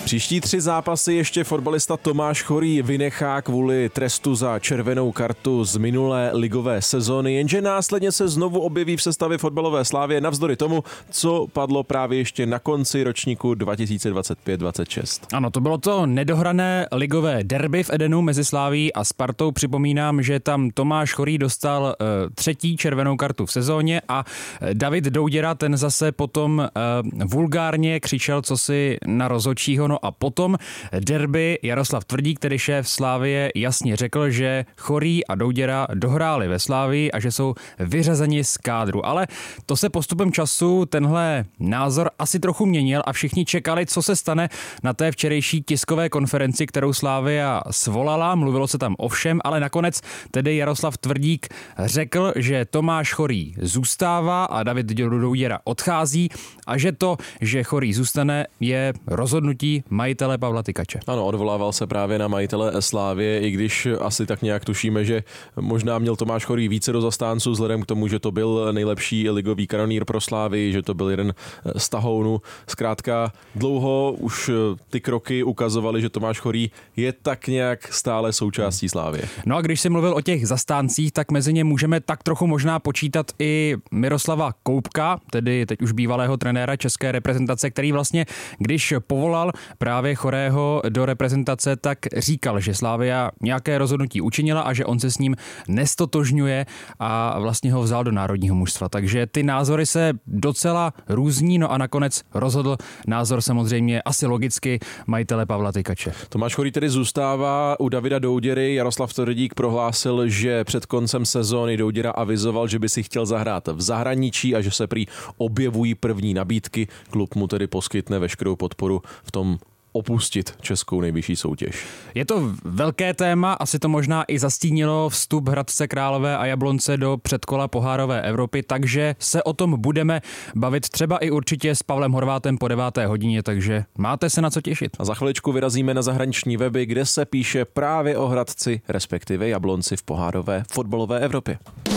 Příští 3 zápasy ještě fotbalista Tomáš Chorý vynechá kvůli trestu za červenou kartu z minulé ligové sezóny, jenže následně se znovu objeví v sestavě fotbalové Slavie navzdory tomu, co padlo právě ještě na konci ročníku 2025-26. Ano, to bylo to nedohrané ligové derby v Edenu mezi Slavií a Spartou. Připomínám, že tam Tomáš Chorý dostal 3. červenou kartu v sezóně a David Douděra, ten zase potom vulgárně křičel cosi na rozhodčího. No a potom derby Jaroslav Tvrdík, tedy šéf Slavie, jasně řekl, že Chorý a Douděra dohráli ve Slavii a že jsou vyřazeni z kádru. Ale to se postupem času tenhle názor asi trochu měnil a všichni čekali, co se stane na té včerejší tiskové konferenci, kterou Slavia svolala. Mluvilo se tam o všem, ale nakonec tedy Jaroslav Tvrdík řekl, že Tomáš Chorý zůstává a David Douděra odchází a že to, že Chorý zůstane, je rozhodnutí majitele Pavla Tykače. Ano, odvolával se právě na majitele Slavie, i když asi tak nějak tušíme, že možná měl Tomáš Chorý více do zastánců, vzhledem k tomu, že to byl nejlepší ligový kanonýr pro Slavii, že to byl jeden z tahounů. Zkrátka dlouho už ty kroky ukazovaly, že Tomáš Chorý je tak nějak stále součástí Slavie. No a když jsi mluvil o těch zastáncích, tak mezi ně můžeme tak trochu možná počítat i Miroslava Koubka, tedy teď už bývalého trenéra české reprezentace, který vlastně, když povolal právě Chorého do reprezentace, tak říkal, že Slavia nějaké rozhodnutí učinila a že on se s ním nestotožňuje a vlastně ho vzal do národního mužstva. Takže ty názory se docela různí, no a nakonec rozhodl názor samozřejmě asi logicky majitele Pavla Tykače. Tomáš Chorý tedy zůstává u Davida Douděry. Jaroslav Tvrdík prohlásil, že před koncem sezóny Douděra avizoval, že by si chtěl zahrát v zahraničí a že se prý objevují první nabídky. Klub mu tedy poskytne veškerou podporu v tom opustit českou nejvyšší soutěž. Je to velké téma, asi to možná i zastínilo vstup Hradce Králové a Jablonce do předkola pohárové Evropy, takže se o tom budeme bavit třeba i určitě s Pavlem Horvátem po 9. hodině, takže máte se na co těšit. A za chviličku vyrazíme na zahraniční weby, kde se píše právě o Hradci, respektive Jablonci v pohárové fotbalové Evropě.